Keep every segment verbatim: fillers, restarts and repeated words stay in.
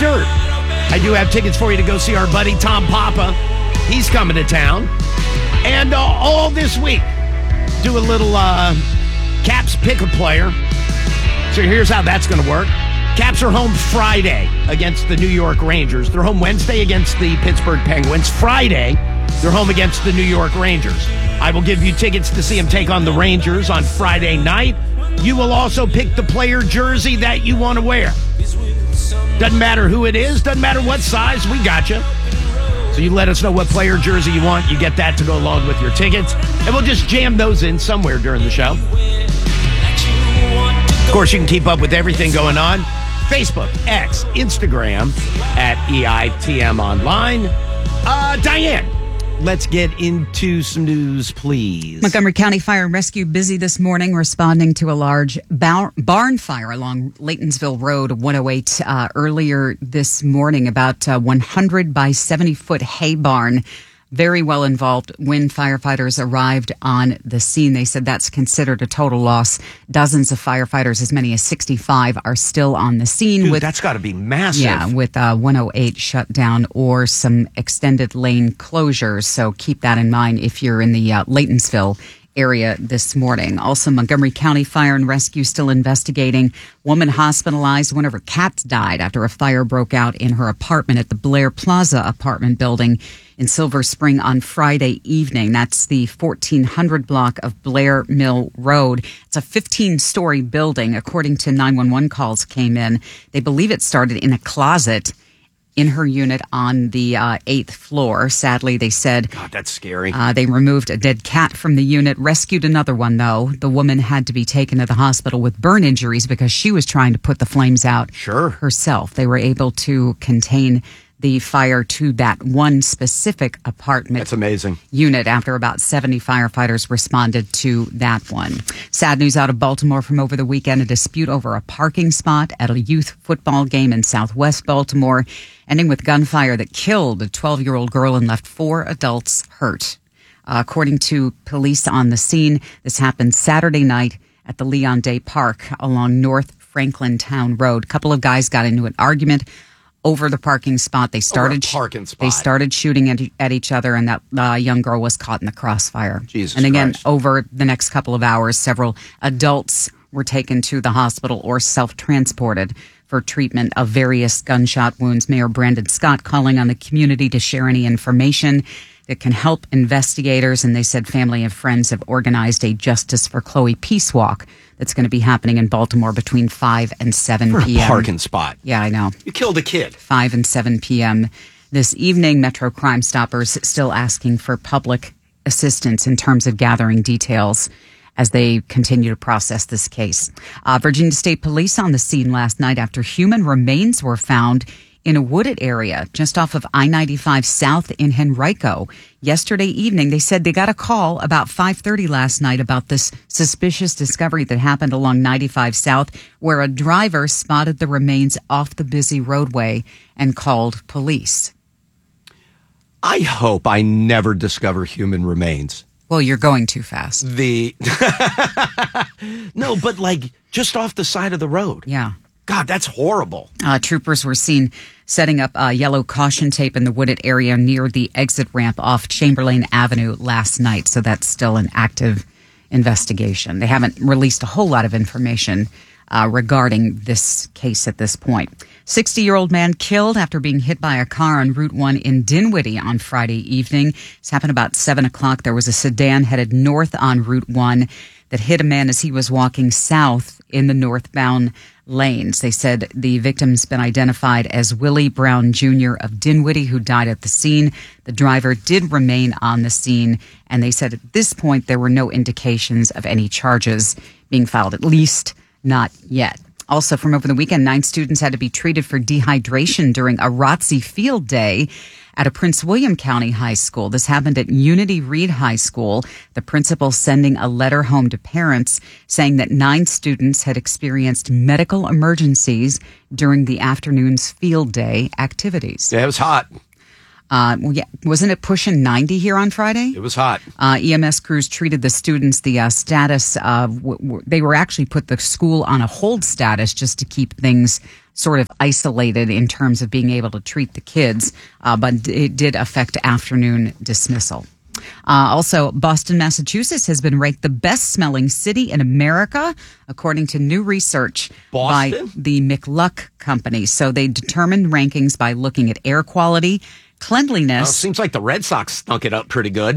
dirt. I do have tickets for you to go see our buddy Tom Papa. He's coming to town. And uh, all this week, do a little uh, Caps pick-a-player. So here's how that's going to work. Caps are home Friday against the New York Rangers. They're home Wednesday against the Pittsburgh Penguins. Friday, they're home against the New York Rangers. I will give you tickets to see them take on the Rangers on Friday night. You will also pick the player jersey that you want to wear. Doesn't matter who it is. Doesn't matter what size. We got you. So you let us know what player jersey you want. You get that to go along with your tickets. And we'll just jam those in somewhere during the show. Of course, you can keep up with everything going on. Facebook, X, Instagram at E I T M Online. Uh, Diane, let's get into some news, please. Montgomery County Fire and Rescue busy this morning responding to a large bar- barn fire along Laytonsville Road, one oh eight, uh, earlier this morning. About a one hundred by seventy foot hay barn. Very well involved. When firefighters arrived on the scene, they said that's considered a total loss. Dozens of firefighters, as many as sixty-five, are still on the scene. Dude, with, that's got to be massive. Yeah, with uh, one oh eight shut down or some extended lane closures. So keep that in mind if you're in the uh, Laytonsville area this morning. Also, Montgomery County Fire and Rescue still investigating. Woman hospitalized. One of her cats died after a fire broke out in her apartment at the Blair Plaza apartment building in Silver Spring on Friday evening. That's the fourteen hundred block of Blair Mill Road. It's a fifteen-story building. According to nine one one calls came in, they believe it started in a closet in her unit on the uh, eighth floor. Sadly, they said... God, that's scary. Uh, they removed a dead cat from the unit, rescued another one, though. The woman had to be taken to the hospital with burn injuries because she was trying to put the flames out sure. herself. They were able to contain the fire to that one specific apartment That's amazing. unit after about seventy firefighters responded to that one. Sad news out of Baltimore from over the weekend. A dispute over a parking spot at a youth football game in southwest Baltimore, ending with gunfire that killed a twelve-year-old girl and left four adults hurt. Uh, according to police on the scene, this happened Saturday night at the Leon Day Park along North Franklin Town Road. A couple of guys got into an argument over the parking spot. They started parking spot. They started shooting at, at each other, and that uh, young girl was caught in the crossfire. Jesus and again, Christ. over the next couple of hours, several adults were taken to the hospital or self-transported for treatment of various gunshot wounds. Mayor Brandon Scott calling on the community to share any information that can help investigators. And they said family and friends have organized a Justice for Chloe Peace Walk that's going to be happening in Baltimore between five and seven p.m. Parking spot. Yeah, I know. You killed a kid. five and seven p.m. this evening. Metro Crime Stoppers still asking for public assistance in terms of gathering details as they continue to process this case. Uh, Virginia State Police on the scene last night after human remains were found in a wooded area just off of I ninety-five South in Henrico. Yesterday evening, they said they got a call about five thirty last night about this suspicious discovery that happened along ninety-five South, where a driver spotted the remains off the busy roadway and called police. I hope I never discover human remains. Well, you're going too fast. The No, but like just off the side of the road. Yeah. God, that's horrible. Uh, troopers were seen setting up uh, yellow caution tape in the wooded area near the exit ramp off Chamberlain Avenue last night. So that's still an active investigation. They haven't released a whole lot of information uh, regarding this case at this point. sixty-year-old man killed after being hit by a car on Route one in Dinwiddie on Friday evening. This happened about seven o'clock. There was a sedan headed north on Route one that hit a man as he was walking south in the northbound lanes. They said the victim's been identified as Willie Brown Junior of Dinwiddie, who died at the scene. The driver did remain on the scene, and they said at this point there were no indications of any charges being filed, at least not yet. Also, from over the weekend, nine students had to be treated for dehydration during a R O T C field day at a Prince William County high school. This happened at Unity Reed High School. The principal sending a letter home to parents saying that nine students had experienced medical emergencies during the afternoon's field day activities. Yeah, it was hot. Uh, well, yeah, wasn't it pushing ninety here on Friday? It was hot. Uh, E M S crews treated the students. The uh, status, uh, w- w- they were actually put the school on a hold status just to keep things sort of isolated in terms of being able to treat the kids, uh, but it did affect afternoon dismissal. Uh, also, Boston, Massachusetts has been ranked the best-smelling city in America, according to new research Boston? by the McLuck Company. So they determined rankings by looking at air quality, cleanliness. Well, seems like the Red Sox stunk it up pretty good.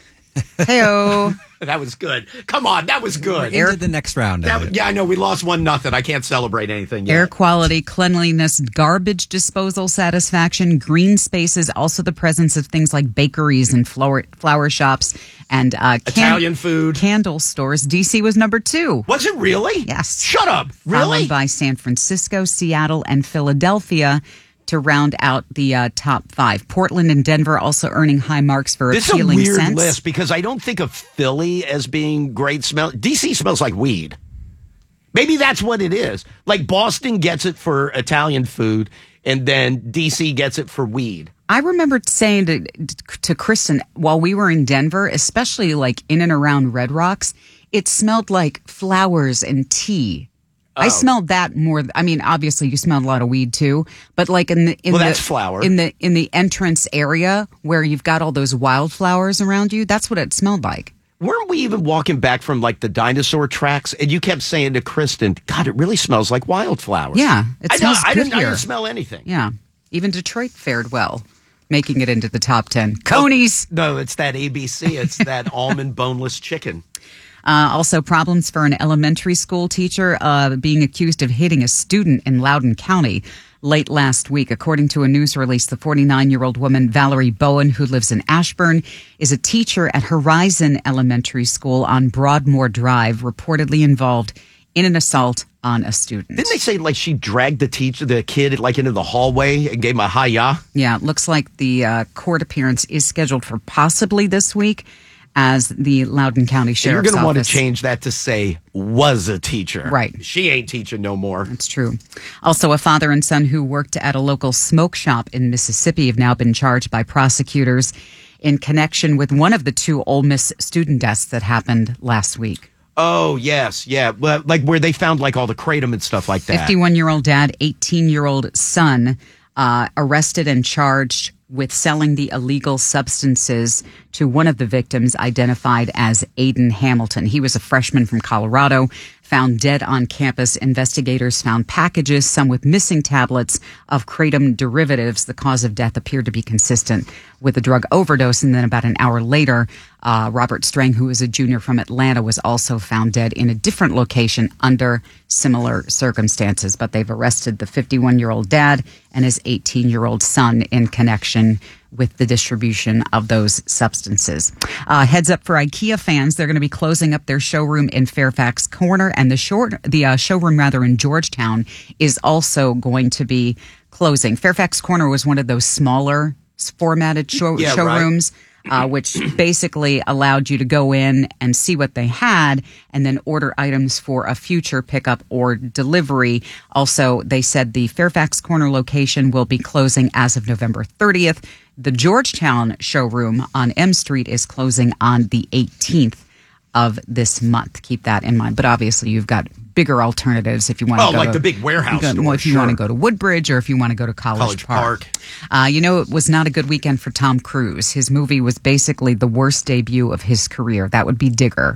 Heyo. That was good. Come on, that was good. Into the next round. That, yeah, I know we lost one nothing. I can't celebrate anything yet. Air quality, cleanliness, garbage disposal satisfaction, green spaces, also the presence of things like bakeries and flower flower shops and uh, can- Italian food, candle stores. D C was number two. Was it really? Yes. Shut up. Really? Followed by San Francisco, Seattle, and Philadelphia to round out the uh, top five. Portland and Denver also earning high marks for this appealing is a weird scents. list because I don't think of Philly as being great smell. D C smells like weed. Maybe that's what it is. Like Boston gets it for Italian food, and then D C gets it for weed. I remember saying to, to Kristen while we were in Denver, especially like in and around Red Rocks, it smelled like flowers and tea. I smelled that more. I mean, obviously, you smelled a lot of weed too, but like in the in Well, the that's flower. in the in the entrance area where you've got all those wildflowers around you. That's what it smelled like. Weren't we even walking back from like the dinosaur tracks? And you kept saying to Kristen, "God, it really smells like wildflowers." Yeah, it I, smells know, I good didn't. I here. didn't smell anything. Yeah, even Detroit fared well, making it into the top ten. Conies. No, it's that A B C. It's that almond boneless chicken. Uh, also, problems for an elementary school teacher uh, being accused of hitting a student in Loudoun County late last week. According to a news release, the forty-nine-year-old woman, Valerie Bowen, who lives in Ashburn, is a teacher at Horizon Elementary School on Broadmoor Drive, reportedly involved in an assault on a student. Didn't they say like she dragged the teacher, the kid, like into the hallway and gave him a hi-ya? Yeah, it looks like the uh, court appearance is scheduled for possibly this week, as the Loudoun County Sheriff's You're going to want to Office. change that to say was a teacher. Right. She ain't teaching no more. It's true. Also, a father and son who worked at a local smoke shop in Mississippi have now been charged by prosecutors in connection with one of the two Ole Miss student deaths that happened last week. Oh, yes. Yeah. Well, like where they found like all the kratom and stuff like that. fifty-one-year-old dad, eighteen-year-old son, uh, arrested and charged with selling the illegal substances to one of the victims identified as Aiden Hamilton. He was a freshman from Colorado, found dead on campus. Investigators found packages, some with missing tablets of kratom derivatives. The cause of death appeared to be consistent with a drug overdose. And then about an hour later, uh, Robert Strang, who was a junior from Atlanta, was also found dead in a different location under similar circumstances. But they've arrested the fifty-one-year-old dad and his eighteen-year-old son in connection with the distribution of those substances. Uh, heads up for IKEA fans, they're going to be closing up their showroom in Fairfax Corner, and the short the uh, showroom rather in Georgetown is also going to be closing. Fairfax Corner was one of those smaller formatted show, Yeah, showrooms. Right. Uh, which basically allowed you to go in and see what they had and then order items for a future pickup or delivery. Also, they said the Fairfax Corner location will be closing as of November thirtieth. The Georgetown showroom on M Street is closing on the eighteenth of this month. Keep that in mind. But obviously, you've got bigger alternatives if you want to Oh, go like to, the big warehouse go, store, if you sure. want to go to Woodbridge or if you want to go to College, College Park. Park. Uh, you know, it was not a good weekend for Tom Cruise. His movie was basically the worst debut of his career. That would be Digger.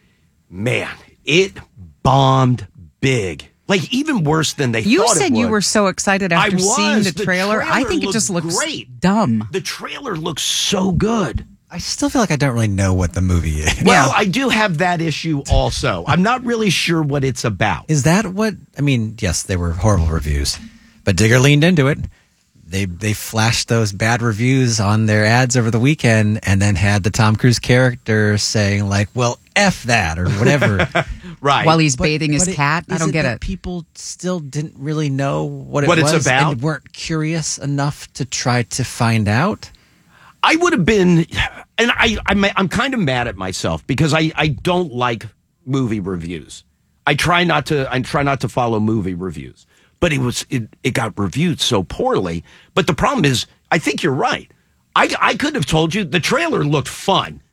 Man, it bombed big. Like even worse than they You thought it said would. you were so excited I after seeing was. the The trailer. I trailer think it looked just looks great. dumb. The trailer looks so good. I still feel like I don't really know what the movie is. Well, Yeah. I do have that issue also. I'm not really sure what it's about. Is that what? I mean, yes, they were horrible reviews, but Digger leaned into it. They they flashed those bad reviews on their ads over the weekend, and then had the Tom Cruise character saying like, "Well, f that" or whatever. Right. While he's But- bathing his but it- cat. I is don't get that it. People still didn't really know what it What it's was about? and weren't curious enough to try to find out. I would have been, and I, I'm, I'm kind of mad at myself because I, I don't like movie reviews. I try not to, I try not to follow movie reviews, but it was, it, it got reviewed so poorly. But the problem is, I think you're right. I, I could have told you the trailer looked fun,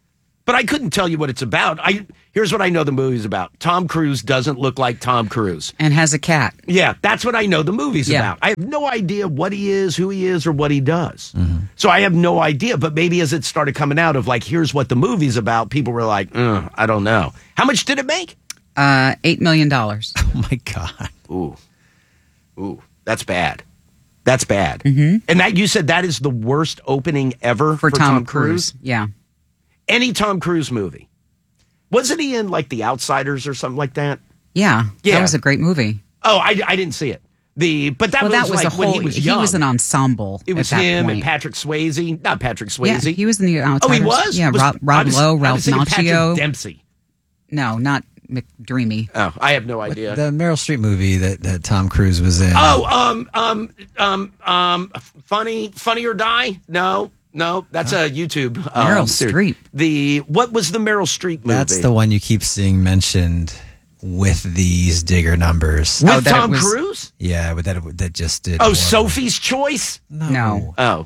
But I couldn't tell you what it's about. I Here's what I know the movie's about. Tom Cruise doesn't look like Tom Cruise. And has a cat. Yeah, that's what I know the movie's Yeah. about. I have no idea what he is, who he is, or what he does. Mm-hmm. So I have no idea. But maybe as it started coming out of like, here's what the movie's about, people were like, "Uh, I don't know. How much did it make? Uh, eight million dollars. Oh my God. Ooh. Ooh, that's bad. That's bad. Mm-hmm. And that you said that is the worst opening ever For, for, Tom, Tom Cruise? Cruise. Yeah. Any Tom Cruise movie. Wasn't he in like The Outsiders or something like that? Yeah. Yeah. That was a great movie. Oh, I, I didn't see it. The But that well, was that was like a whole, when he was young. He was an ensemble. It was at that him point. and Patrick Swayze. Not Patrick Yeah, Swayze. he was in the Outsiders. Oh, he was? Yeah, was, Rob, I Rob was- Lowe, I Ralph was thinking Patrick Macchio. Dempsey. No, not McDreamy. Oh, I have no idea. The Meryl Streep movie that, that Tom Cruise was in. Oh, um, um, um, um, funny, funny or die? No, no, that's a YouTube. Um, Meryl series. Streep. The what was the Meryl Streep movie? That's the one you keep seeing mentioned with these digger numbers. with Oh, that Tom it was- Cruise. Yeah, but that that just did. Oh, horrible. Sophie's Choice. No. Oh,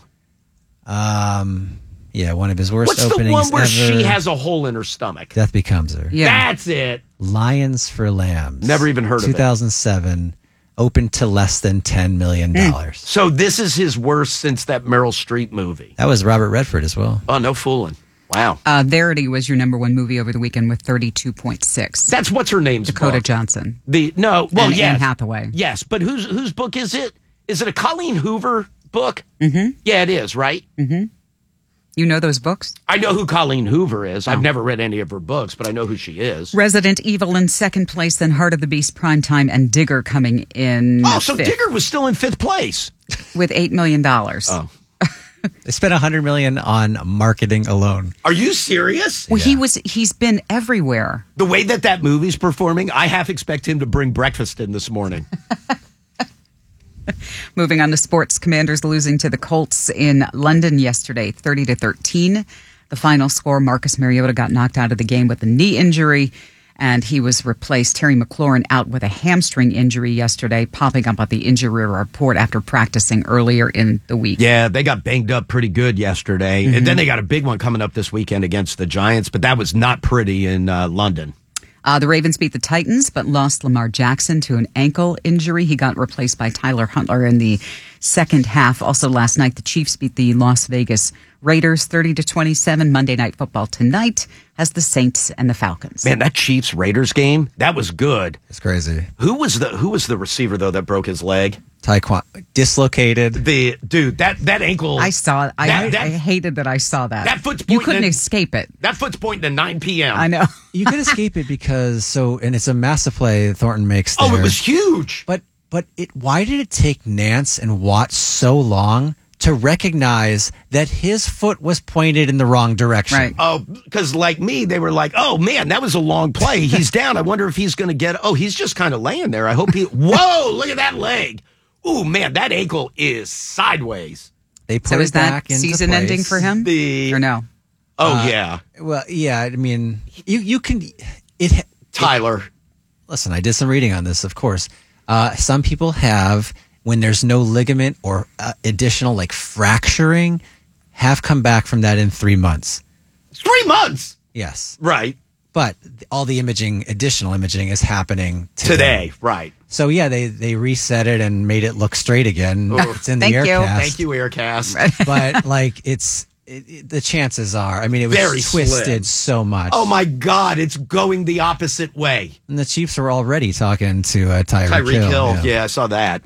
Um, yeah, one of his worst what's the openings one where ever. she has a hole in her stomach? Death Becomes Her. Yeah. That's it. Lions for Lambs. Never even heard of it. two thousand seven, opened to less than ten million dollars. So this is his worst since that Meryl Streep movie. That was Robert Redford as well. Oh, no fooling. Wow. Uh, Verity was your number one movie over the weekend with thirty-two point six. That's what's her name's Dakota book. Johnson. The no, well, And yes, Anne Hathaway. Yes, but whose whose book is it? Is it a Colleen Hoover book? Mm-hmm. Yeah, it is, right? You know those books? I know who Colleen Hoover is. Oh. I've never read any of her books, but I know who she is. Resident Evil in second place, then Heart of the Beast Primetime, and Digger coming in Oh, so fifth Digger was still in fifth place. with eight million dollars. Oh. They spent one hundred million dollars on marketing alone. Are you serious? Well, he was, he's been everywhere. The way that that movie's performing, I half expect him to bring breakfast in this morning. Moving on to sports, Commanders losing to the Colts in London yesterday, thirty to thirteen. The final score, Marcus Mariota got knocked out of the game with a knee injury, and he was replaced. Terry McLaurin out with a hamstring injury yesterday, popping up on the injury report after practicing earlier in the week. Yeah, they got banged up pretty good yesterday. And then they got a big one coming up this weekend against the Giants, but that was not pretty in uh, London. Uh, the Ravens beat the Titans, but lost Lamar Jackson to an ankle injury. He got replaced by Tyler Huntler in the second half. Also last night, the Chiefs beat the Las Vegas Raiders thirty to twenty-seven. Monday Night Football tonight has the Saints and the Falcons. Man, that Chiefs Raiders game, that was good. It's crazy. Who was the who was the receiver though that broke his leg? Taekwondo dislocated. The dude, that that ankle I saw. I, That- that- I hated that I saw that. That foot's you pointing couldn't at- escape it. that foot's pointing to nine p.m. I know. You could escape it because so, and it's a massive play Thornton makes there. Oh, it was huge. But but it why did it take Nance and Watt so long to recognize that his foot was pointed in the wrong direction? Right. Oh, because like me, they were like, "Oh man, that was a long play. He's down. I wonder if he's going to get." Oh, he's just kind of laying there. I hope he. Whoa! Look at that leg. Ooh, man, that ankle is sideways. They put So it is that back into season place. ending for him? The- or no? Oh yeah, Well, yeah, I mean, you you can it. Tyler. Listen, I did some reading on this, of course. Uh, some people have, when there's no ligament or uh, additional like fracturing, have come back from that in three months. Three months. Yes. Right. But all the imaging, additional imaging is happening today. Today. Right. So yeah, they, they reset it and made it look straight again. It's in the Thank you. Aircast. Thank you, Aircast. But like it's, it, it- the chances are, I mean, it was Very twisted slim. so much. Oh my God, it's going the opposite way. And the Chiefs were already talking to uh, Tyreek Tyreek Hill. Hill. yeah. Yeah, I saw that.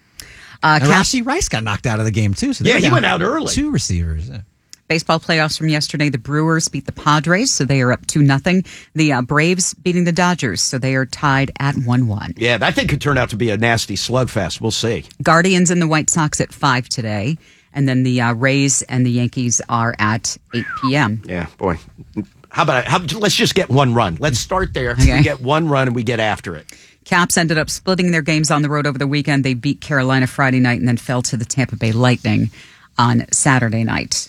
Uh, And Cap- Rashee Rice got knocked out of the game too. So they Yeah, were he down went out early. Two receivers. Yeah. Baseball playoffs from yesterday. The Brewers beat the Padres, so they are up two nothing. The uh, Braves beating the Dodgers, so they are tied at one one. Yeah, that thing could turn out to be a nasty slugfest. We'll see. Guardians and the White Sox at five today, and then the uh, Rays and the Yankees are at eight p.m. Yeah, boy. How about how, let's just get one run. Let's start there. Okay. We get one run and we get after it. Caps ended up splitting their games on the road over the weekend. They beat Carolina Friday night and then fell to the Tampa Bay Lightning on Saturday night.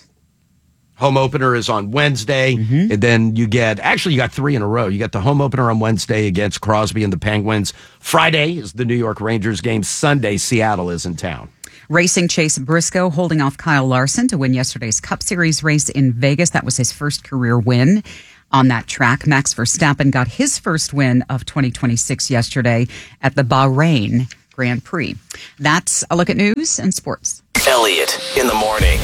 Home opener is on Wednesday, Mm-hmm. and then you get actually you got three in a row. You got the home opener on Wednesday against Crosby and the Penguins. Friday is the New York Rangers game. Sunday, Seattle is in town. Racing Chase Briscoe holding off Kyle Larson to win yesterday's Cup Series race in Vegas. That was his first career win on that track. Max Verstappen got his first win of twenty twenty-six yesterday at the Bahrain Grand Prix. That's a look at news and sports. Elliot in the morning.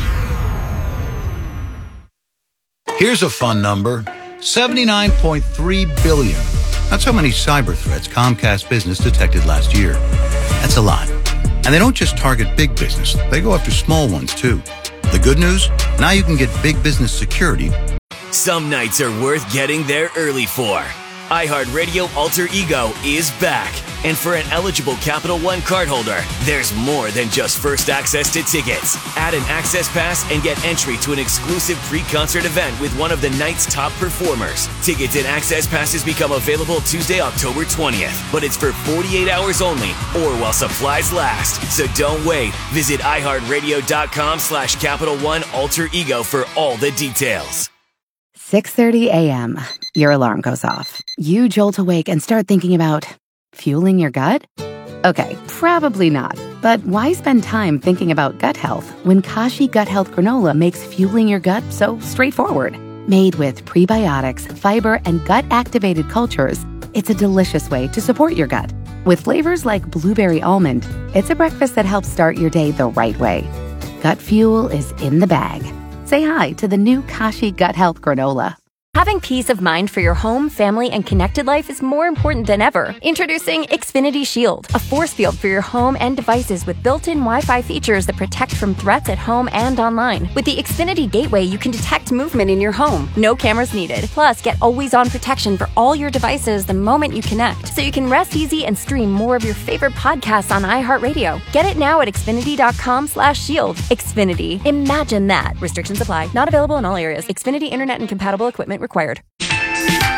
Here's a fun number, seventy-nine point three billion. That's how many cyber threats Comcast Business detected last year. That's a lot. And they don't just target big business. They go after small ones, too. The good news? Now you can get big business security. Some nights are worth getting there early for. iHeartRadio Alter Ego is back. And for an eligible Capital One cardholder, there's more than just first access to tickets. Add an access pass and get entry to an exclusive pre-concert event with one of the night's top performers. Tickets and access passes become available Tuesday, October twentieth. But it's for forty-eight hours only or while supplies last. So don't wait. Visit iHeartRadio.com slash Capital One Alter Ego for all the details. six thirty a.m. Your alarm goes off. You jolt awake and start thinking about fueling your gut? Okay, probably not. But why spend time thinking about gut health when Kashi Gut Health Granola makes fueling your gut so straightforward? Made with prebiotics, fiber, and gut-activated cultures, it's a delicious way to support your gut. With flavors like blueberry almond, it's a breakfast that helps start your day the right way. Gut fuel is in the bag. Say hi to the new Kashi Gut Health Granola. Having peace of mind for your home, family, and connected life is more important than ever. Introducing Xfinity Shield, a force field for your home and devices with built-in Wi-Fi features that protect from threats at home and online. With the Xfinity Gateway, you can detect movement in your home. No cameras needed. Plus, get always-on protection for all your devices the moment you connect, so you can rest easy and stream more of your favorite podcasts on iHeartRadio. Get it now at Xfinity.com slash shield. Xfinity. Imagine that. Restrictions apply. Not available in all areas. Xfinity Internet and compatible equipment required.